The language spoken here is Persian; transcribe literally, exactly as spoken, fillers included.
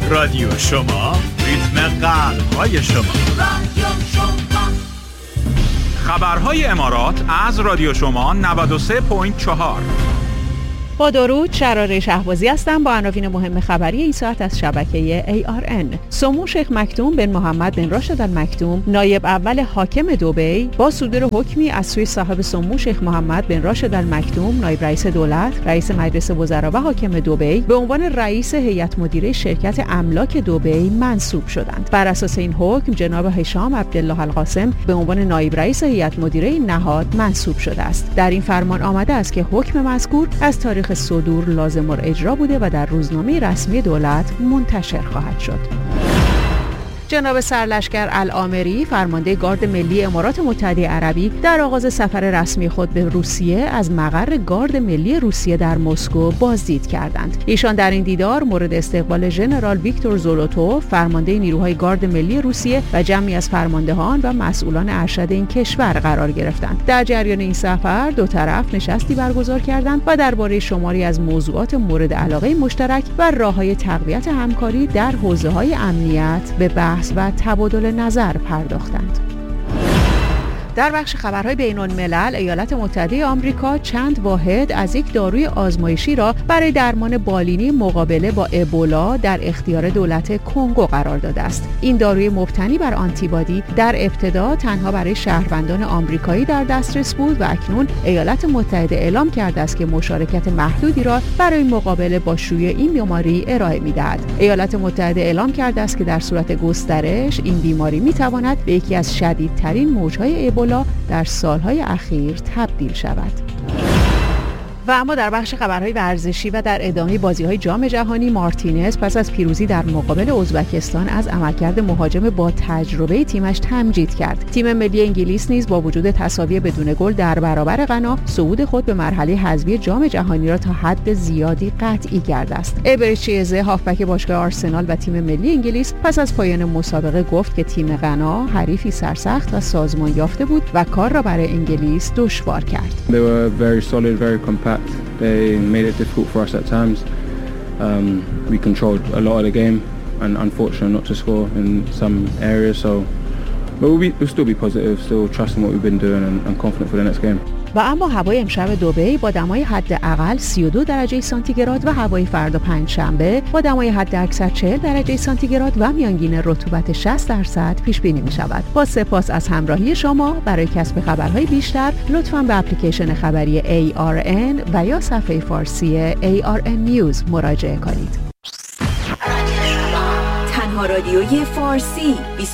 رادیو شما، ریتم قلب‌های شما. رادیو شما. خبرهای امارات از رادیو شما نود و سه ممیز چهار. با درود، شراره شهبازی هستم با عناوین مهم خبری این ساعت از شبکه ای آر ان. سمو شیخ مکتوم بن محمد بن راشد المکتوم، نایب اول حاکم دبی، با صدور حکمی از سوی صاحب سمو شیخ محمد بن راشد المکتوم، نایب رئیس دولت، رئیس مجلس وزرا و حاکم دبی، به عنوان رئیس هیئت مدیره شرکت املاک دبی منصوب شدند. بر اساس این حکم، جناب هشام عبدالله القاسم به عنوان نایب رئیس هیئت مدیره این نهاد منصوب شده است. در این فرمان آمده است که حکم مذکور از تاریخ صدور لازم الاجرا بوده و در روزنامه رسمی دولت منتشر خواهد شد. جناب سرلشکر العامری، فرمانده گارد ملی امارات متحده عربی، در آغاز سفر رسمی خود به روسیه از مقر گارد ملی روسیه در مسکو بازدید کردند. ایشان در این دیدار مورد استقبال ژنرال ویکتور زولوتوف، فرمانده نیروهای گارد ملی روسیه و جمعی از فرماندهان و مسئولان ارشد این کشور قرار گرفتند. در جریان این سفر دو طرف نشستی برگزار کردند و درباره شماری از موضوعات مورد علاقه مشترک و راه‌های تقویت همکاری در حوزه‌های امنیت به بحث و تبادل نظر پرداختند. در بخش خبرهای بین‌الملل، ایالات متحده آمریکا چند واحد از یک داروی آزمایشی را برای درمان بالینی مقابله با ابولا در اختیار دولت کنگو قرار داده است. این داروی مبتنی بر آنتیبادی در ابتدا تنها برای شهروندان آمریکایی در دسترس بود و اکنون ایالات متحده اعلام کرده است که مشارکت محدودی را برای مقابله با شیوع این بیماری ارائه می‌دهد. ایالات متحده اعلام کرده است که در صورت گسترش این بیماری می‌تواند به یکی از شدیدترین موج‌های ابولا در سالهای اخیر تبدیل شود. و اما در بخش خبرهای ورزشی و در ادامه بازی‌های جام جهانی، مارتینز پس از پیروزی در مقابل ازبکستان از عملکرد مهاجم با تجربه تیمش تمجید کرد. تیم ملی انگلیس نیز با وجود تساوی بدون گل در برابر غنا، صعود خود به مرحله حذفی جام جهانی را تا حد زیادی قطعی کرده است. ابریچیزه، هافبک باشگاه آرسنال و تیم ملی انگلیس، پس از پایان مسابقه گفت که تیم غنا حریفی سرسخت و سازمان یافته بود و کار را برای انگلیس دشوار کرد. They were very solid, very compact. They made it difficult for us at times. Um, we controlled a lot of the game and unfortunate not to score in some areas. So, but we'll, be, we'll still be positive, still trusting what we've been doing and, and confident for the next game. و اما هوای امشب دبی با دمای حداقل سی و دو درجه سانتیگراد و هوای فردا پنجشنبه با دمای حداکثر چهل درجه سانتیگراد و میانگین رطوبت شصت درصد پیش بینی می شود. با سپاس از همراهی شما. برای کسب خبرهای بیشتر لطفاً به اپلیکیشن خبری ای آر ان و یا صفحه فارسی ای آر ان نیوز مراجعه کنید. تنها رادیوی فارسی